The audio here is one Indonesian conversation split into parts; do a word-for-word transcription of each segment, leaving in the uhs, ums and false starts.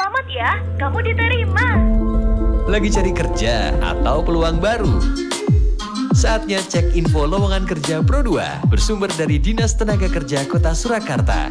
Selamat ya, kamu diterima. Lagi cari kerja atau peluang baru? Saatnya cek info lowongan kerja Pro dua bersumber dari Dinas Tenaga Kerja Kota Surakarta.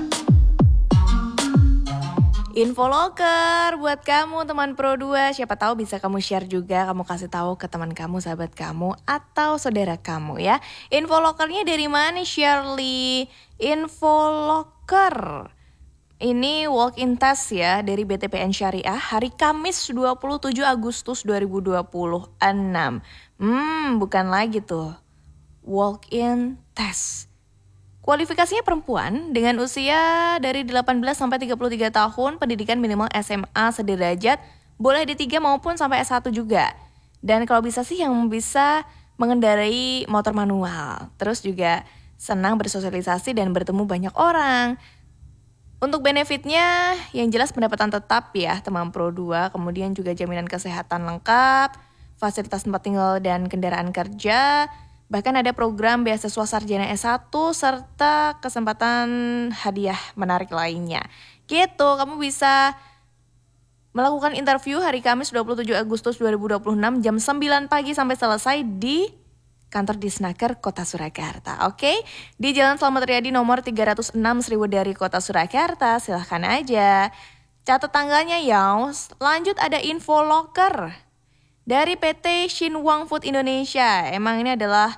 Info loker buat kamu teman Pro dua, siapa tahu bisa kamu share juga, kamu kasih tahu ke teman kamu, sahabat kamu, atau saudara kamu ya. Info lokernya dari mana Shirley? Info loker ini walk-in test ya dari B T P N Syariah hari Kamis dua puluh tujuh Agustus dua ribu dua puluh enam. Hmm, bukan lagi tuh walk-in test. Kualifikasinya perempuan dengan usia dari delapan belas sampai tiga puluh tiga tahun, pendidikan minimal S M A sederajat, boleh D tiga maupun sampai S satu juga. Dan kalau bisa sih yang bisa mengendarai motor manual. Terus juga senang bersosialisasi dan bertemu banyak orang. Untuk benefitnya yang jelas pendapatan tetap ya teman Pro dua, kemudian juga jaminan kesehatan lengkap, fasilitas tempat tinggal dan kendaraan kerja. Bahkan ada program beasiswa sarjana S satu serta kesempatan hadiah menarik lainnya. Gitu, kamu bisa melakukan interview hari Kamis dua puluh tujuh Agustus dua ribu dua puluh enam jam sembilan pagi sampai selesai di kantor Disnaker Kota Surakarta. Oke, di Jalan Slamet Riyadi nomor tiga ratus enam Sriwedari Kota Surakarta. Silahkan aja. Catat tanggalnya ya. Lanjut ada info loker dari P T Shinwang Food Indonesia. Emang ini adalah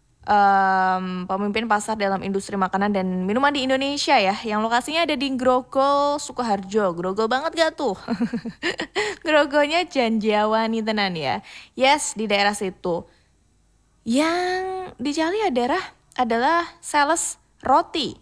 um, pemimpin pasar dalam industri makanan dan minuman di Indonesia ya. Yang lokasinya ada di Grogol, Sukoharjo. Grogol banget gak tuh? Grogolnya Janjiawani tenan ya. Yes, di daerah situ. Yang dicari adalah, adalah sales roti.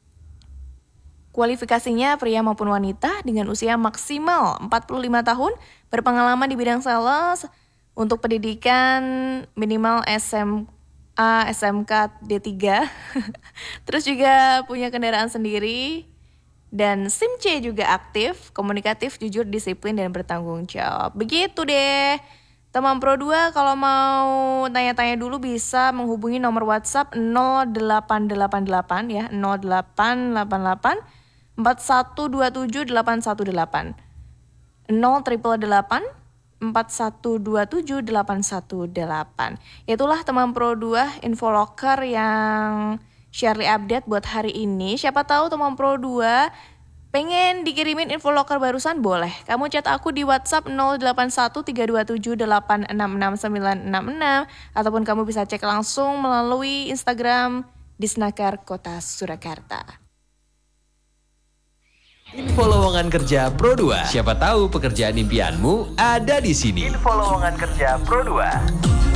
Kualifikasinya pria maupun wanita dengan usia maksimal empat puluh lima tahun, berpengalaman di bidang sales, untuk pendidikan minimal S M A, S M K, D tiga, terus juga punya kendaraan sendiri, dan SIM C juga aktif, komunikatif, jujur, disiplin, dan bertanggung jawab. Begitu deh. Teman Pro dua kalau mau tanya-tanya dulu bisa menghubungi nomor WhatsApp nol delapan delapan delapan ya, nol delapan delapan delapan empat satu dua tujuh delapan satu delapan nol delapan delapan empat satu dua tujuh delapan satu delapan. Itulah teman Pro dua info loker yang Shirley update buat hari ini. Siapa tahu teman Pro dua pengen dikirimin info loker barusan, boleh. Kamu chat aku di WhatsApp nol delapan satu tiga dua tujuh delapan enam enam sembilan enam enam ataupun kamu bisa cek langsung melalui Instagram Disnaker Kota Surakarta. Info lowongan kerja Pro dua. Siapa tahu pekerjaan impianmu ada di sini. Info lowongan kerja Pro dua.